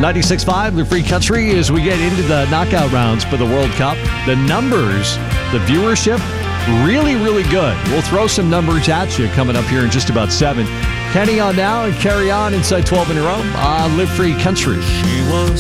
96.5, the Free Country, as we get into the knockout rounds for the World Cup. The numbers, the viewership, really, really good. We'll throw some numbers at you coming up here in just about 7. Kenny on now and Carry On inside 12 in a row on Live Free Country. She was